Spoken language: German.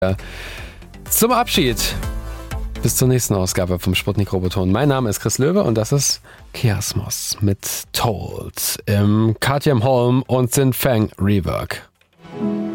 Zum Abschied. Bis zur nächsten Ausgabe vom Sputnik Roboton. Mein Name ist Chris Löwe und das ist Chiasmus mit Told im KTM Holm und Sin Fang Rework.